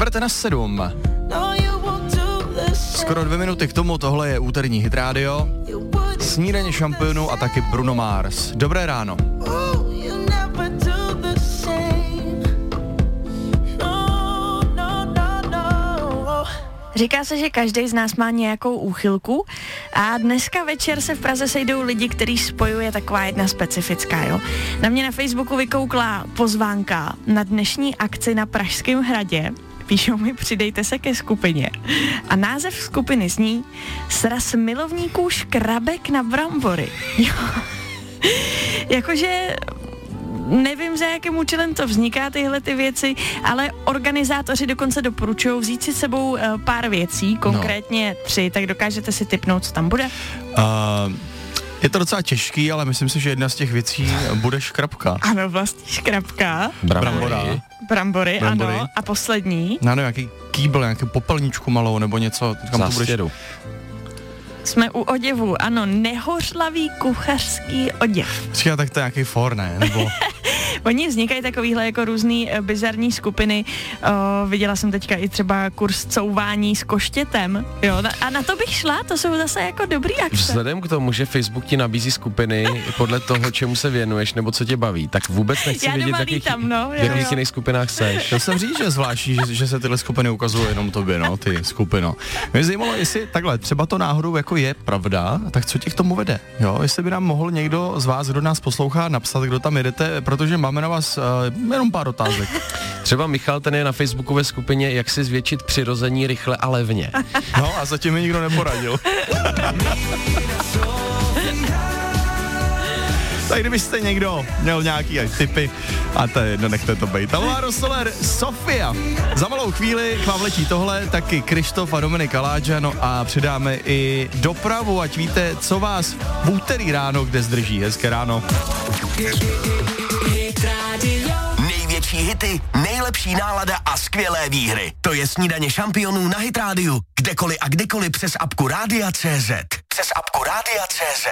7:15. Skoro 2 minuty k tomu, tohle je úterní Hit Radio, snídaně šampionů a taky Bruno Mars. Dobré ráno. Říká se, že každý z nás má nějakou úchylku a dneska večer se v Praze sejdou lidi, který spojuje taková jedna specifická, jo. Na mě na Facebooku vykoukla pozvánka na dnešní akci na Pražském hradě. Píšou mi, přidejte se ke skupině. A název skupiny zní Sraz milovníků škrabek na brambory. Jo. Jakože nevím, za jakým účelem to vzniká, tyhle ty věci, ale organizátoři dokonce doporučují vzít si s sebou pár věcí, konkrétně 3, tak dokážete si tipnout, co tam bude? Je to docela těžký, ale myslím si, že jedna z těch věcí bude škrabka. Ano, vlastně škrabka. Brambory, ano. A poslední? No, nějaký kýbl, nějakou popelničku malou, nebo něco. Kam to budeš? Jsme u oděvu, ano, nehořlavý kuchařský oděv. Říká, tak to je nějaký for, ne? Nebo... Oni vznikají takovýhle jako různý bizarní skupiny. Viděla jsem teďka i třeba kurz couvání s koštětem. Jo, a na to bych šla, to jsou zase jako dobrý akce. Vzhledem k tomu, že Facebook ti nabízí skupiny podle toho, čemu se věnuješ nebo co tě baví, tak vůbec nechci vědět, v jakých jiných skupinách seš. Chtěl jsem říct, že zvláštní, že se tyhle skupiny ukazují jenom tobě, no, ty skupino. Mě zajímalo, jestli takhle, třeba to náhodou jako je pravda, tak co tě k tomu vede? Jo, jestli by nám mohl někdo z vás, kdo nás poslouchá, napsat, kdo tam jedete, protože máme na vás jenom pár otázek. Třeba Michal, ten je na facebookové skupině Jak si zvětšit přirození rychle a levně. No a zatím mi nikdo neporadil. Tak kdybyste někdo měl nějaký tipy, a to je jedno, nechte to bejt. Alvaro Soler, Sofia. Za malou chvíli k vám letí tohle, taky Krištof a Dominik Aláča, no a přidáme i dopravu, ať víte, co vás v úterý ráno kde zdrží. Hezké ráno. Největší hity, nejlepší nálada a skvělé výhry. To je snídaně šampionů na Hit Radio. Kdekoliv a kdykoliv přes apku Rádia.cz. Přes apku Rádia.cz.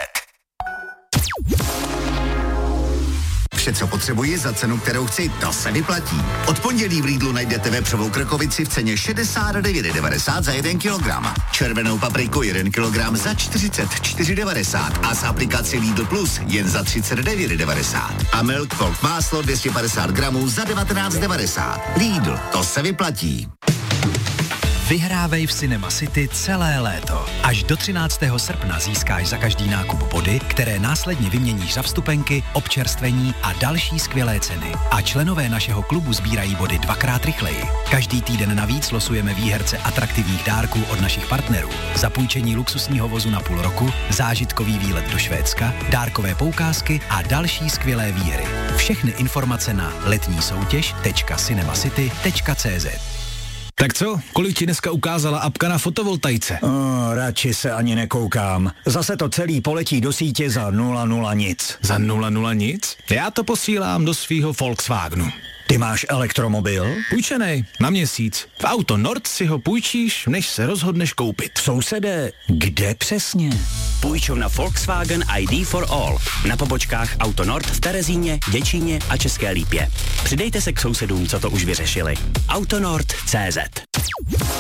Vše, co potřebuji za cenu, kterou chci, to se vyplatí. Od pondělí v Lidlu najdete vepřovou krkovici v ceně 69,90 za 1 kilogram. Červenou papriku 1 kilogram za 44,90 a z aplikaci Lidl Plus jen za 39,90. A Milk Folk máslo 250 gramů za 19,90. Lidl, to se vyplatí. Vyhrávej v Cinema City celé léto. Až do 13. srpna získáš za každý nákup body, které následně vyměníš za vstupenky, občerstvení a další skvělé ceny. A členové našeho klubu sbírají body 2x rychleji. Každý týden navíc losujeme výherce atraktivních dárků od našich partnerů. Zapůjčení luxusního vozu na půl roku, zážitkový výlet do Švédska, dárkové poukázky a další skvělé výhry. Všechny informace na letnísoutěž.cinemacity.cz. Tak co? Kolik ti dneska ukázala apka na fotovoltaice? Radši se ani nekoukám. Zase to celý poletí do sítě za 0,0 nic. Za 0,0 nic? Já to posílám do svýho Volkswagenu. Ty máš elektromobil? Půjčenej, na měsíc. V Auto Nord si ho půjčíš, než se rozhodneš koupit. Sousede, kde přesně? Půjčovna Volkswagen ID for All. Na pobočkách Auto Nord v Terezíně, Děčíně a České Lípě. Přidejte se k sousedům, co to už vyřešili. Autonord.cz.